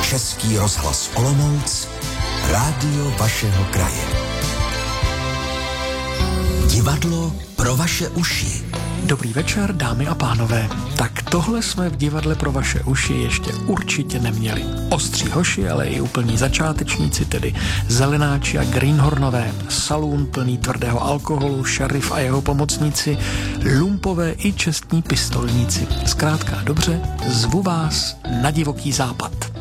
Český rozhlas Olomouc, rádio vašeho kraje. Divadlo pro vaše uši. Dobrý večer, dámy a pánové. Tak tohle jsme v divadle pro vaše uši ještě určitě neměli. Ostří hoši, ale i úplní začátečníci, tedy zelenáči a greenhornové, salún plný tvrdého alkoholu, šerif a jeho pomocníci, lumpové i čestní pistolníci. Zkrátka dobře, zvu vás na divoký západ.